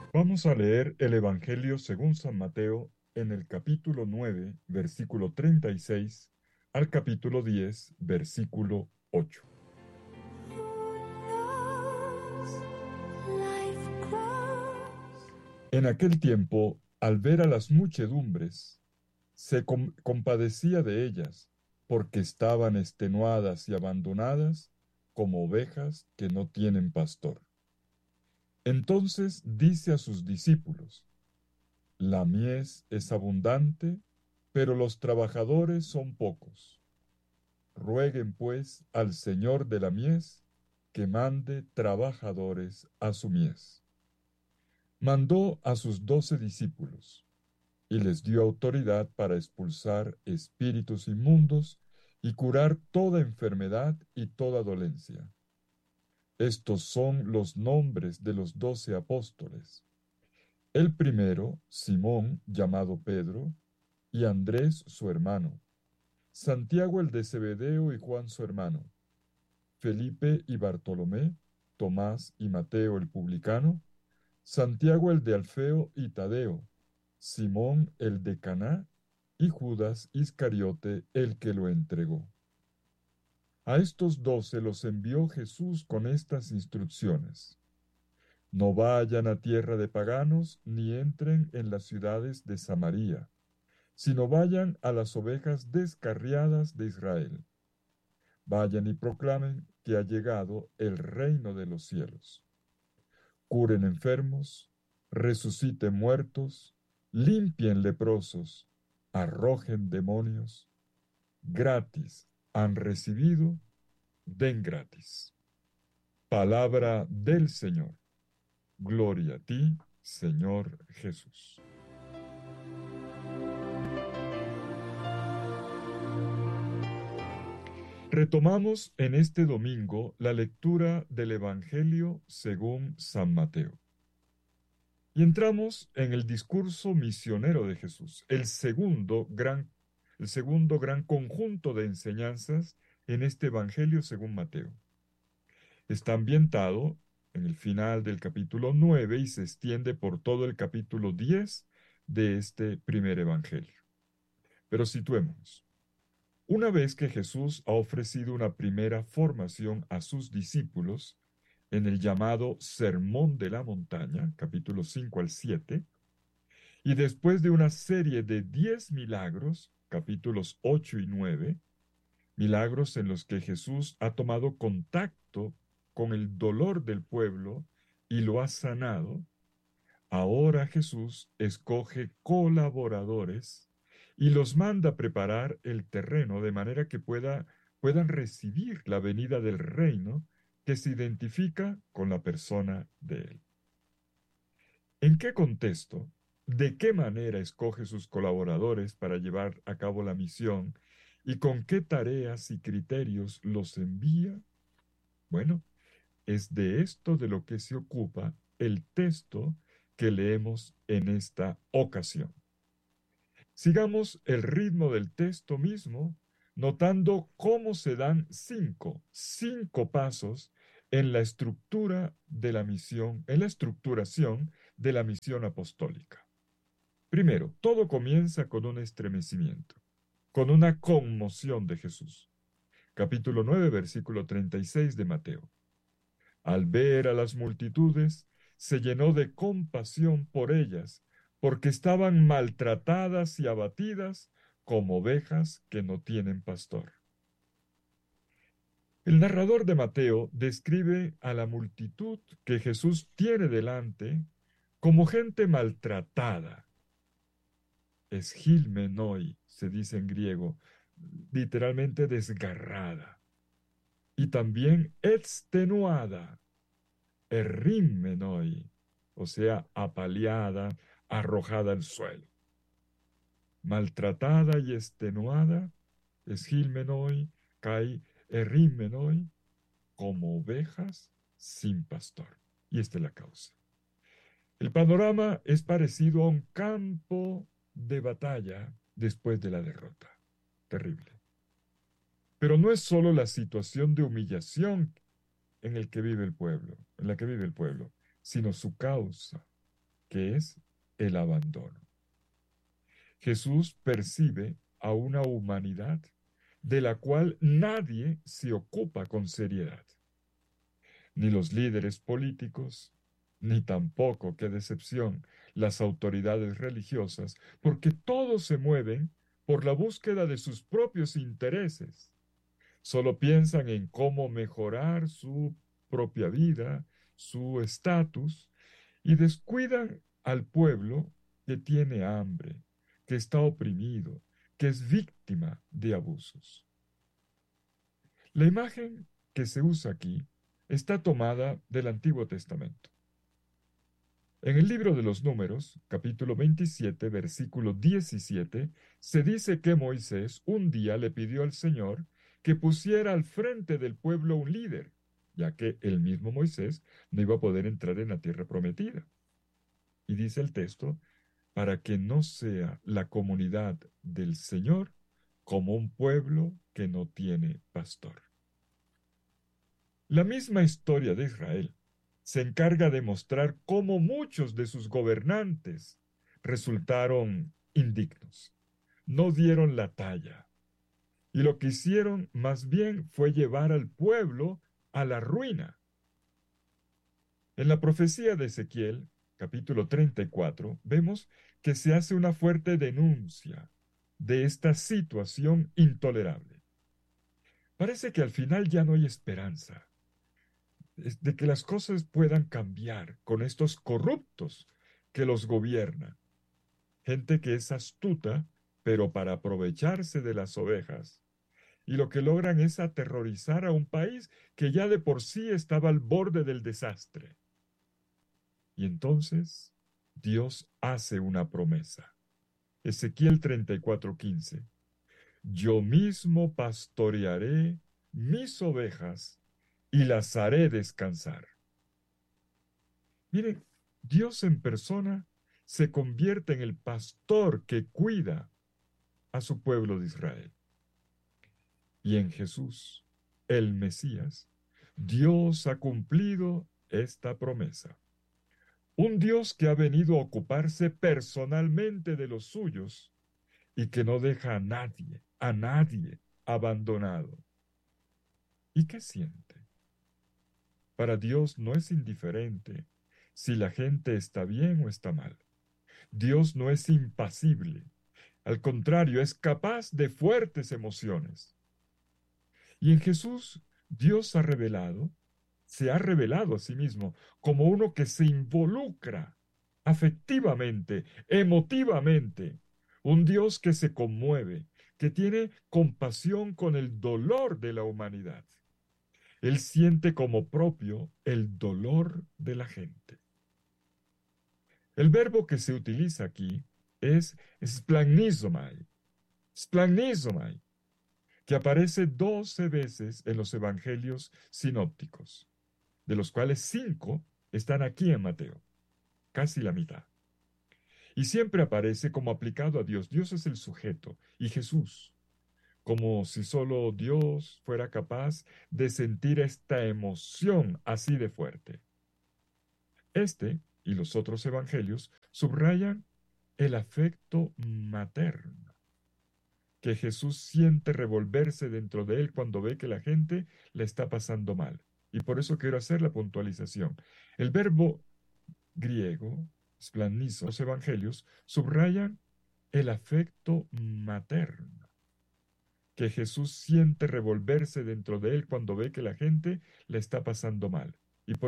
Vamos a leer el Evangelio según San Mateo en el capítulo 9, versículo 36, al capítulo 10, versículo 8. En aquel tiempo, al ver a las muchedumbres, se compadecía de ellas, porque estaban extenuadas y abandonadas como ovejas que no tienen pastor. Entonces dice a sus discípulos: La mies es abundante, pero los trabajadores son pocos. Rueguen pues al Señor de la mies que mande trabajadores a su mies. Mandó a sus 12 discípulos y les dio autoridad para expulsar espíritus inmundos y curar toda enfermedad y toda dolencia. Estos son los nombres de los 12 apóstoles. El primero, Simón, llamado Pedro, y Andrés su hermano, Santiago el de Zebedeo y Juan su hermano, Felipe y Bartolomé, Tomás y Mateo el publicano, Santiago el de Alfeo y Tadeo, Simón el de Caná y Judas Iscariote el que lo entregó. A estos 12 los envió Jesús con estas instrucciones: No vayan a tierra de paganos ni entren en las ciudades de Samaria, sino vayan a las ovejas descarriadas de Israel. Vayan y proclamen que ha llegado el reino de los cielos. Curen enfermos, resuciten muertos, limpien leprosos, arrojen demonios. Gratis han recibido, den gratis. Palabra del Señor. Gloria a ti, Señor Jesús. Retomamos en este domingo la lectura del Evangelio según San Mateo. Y entramos en el discurso misionero de Jesús, el segundo gran conjunto de enseñanzas en este Evangelio según Mateo. Está ambientado en el final del capítulo 9 y se extiende por todo el capítulo 10 de este primer Evangelio. Pero situémonos. Una vez que Jesús ha ofrecido una primera formación a sus discípulos en el llamado Sermón de la Montaña, capítulos 5 al 7, y después de una serie de 10 milagros, capítulos 8 y 9, milagros en los que Jesús ha tomado contacto con el dolor del pueblo y lo ha sanado, ahora Jesús escoge colaboradores y los manda a preparar el terreno de manera que puedan recibir la venida del reino que se identifica con la persona de Él. ¿En qué contexto? ¿De qué manera escoge sus colaboradores para llevar a cabo la misión? ¿Y con qué tareas y criterios los envía? Bueno, es de esto de lo que se ocupa el texto que leemos en esta ocasión. Sigamos el ritmo del texto mismo, notando cómo se dan cinco pasos en la estructura de la misión, en la estructuración de la misión apostólica. Primero, todo comienza con un estremecimiento, con una conmoción de Jesús. Capítulo 9, versículo 36 de Mateo. Al ver a las multitudes, se llenó de compasión por ellas, porque estaban maltratadas y abatidas como ovejas que no tienen pastor. El narrador de Mateo describe a la multitud que Jesús tiene delante como gente maltratada. Esgilmenoi, se dice en griego, literalmente desgarrada, y también extenuada, errimmenoi, o sea, apaleada, arrojada al suelo. Maltratada y extenuada, esgilmenoi, kai errimmenoi, como ovejas sin pastor. Y esta es la causa. El panorama es parecido a un campo de batalla después de la derrota. Terrible. Pero no es solo la situación de humillación en la que vive el pueblo, sino su causa. que es el abandono. Jesús percibe a una humanidad de la cual nadie se ocupa con seriedad. Ni los líderes políticos, ni tampoco, qué decepción, las autoridades religiosas, porque todos se mueven por la búsqueda de sus propios intereses. Solo piensan en cómo mejorar su propia vida, su estatus, y descuidan al pueblo que tiene hambre, que está oprimido, que es víctima de abusos. La imagen que se usa aquí está tomada del Antiguo Testamento. En el libro de los Números, capítulo 27, versículo 17, se dice que Moisés un día le pidió al Señor que pusiera al frente del pueblo un líder, ya que el mismo Moisés no iba a poder entrar en la tierra prometida. Y dice el texto, para que no sea la comunidad del Señor como un pueblo que no tiene pastor. La misma historia de Israel se encarga de mostrar cómo muchos de sus gobernantes resultaron indignos, no dieron la talla, y lo que hicieron más bien fue llevar al pueblo a la ruina. En la profecía de Ezequiel, capítulo 34, vemos que se hace una fuerte denuncia de esta situación intolerable. Parece que al final ya no hay esperanza de que las cosas puedan cambiar con estos corruptos que los gobiernan. Gente que es astuta, pero para aprovecharse de las ovejas. Y lo que logran es aterrorizar a un país que ya de por sí estaba al borde del desastre. Y entonces Dios hace una promesa. Ezequiel 34:15. Yo mismo pastorearé mis ovejas y las haré descansar. Miren, Dios en persona se convierte en el pastor que cuida a su pueblo de Israel. Y en Jesús, el Mesías, Dios ha cumplido esta promesa. Un Dios que ha venido a ocuparse personalmente de los suyos y que no deja a nadie abandonado. ¿Y qué siente? Para Dios no es indiferente si la gente está bien o está mal. Dios no es impasible. Al contrario, es capaz de fuertes emociones. Y en Jesús, Dios se ha revelado a sí mismo como uno que se involucra afectivamente, emotivamente, un Dios que se conmueve, que tiene compasión con el dolor de la humanidad. Él siente como propio el dolor de la gente. El verbo que se utiliza aquí es splagnisomai, splagnisomai, que aparece 12 veces en los evangelios sinópticos, de los cuales 5 están aquí en Mateo, casi la mitad. Y siempre aparece como aplicado a Dios. Dios es el sujeto y Jesús, como si solo Dios fuera capaz de sentir esta emoción así de fuerte. Este y los otros evangelios subrayan el afecto materno que Jesús siente revolverse dentro de él cuando ve que la gente le está pasando mal. Y por eso quiero hacer la puntualización. El verbo griego, splanizo, los evangelios subrayan el afecto materno que Jesús siente revolverse dentro de él cuando ve que la gente le está pasando mal.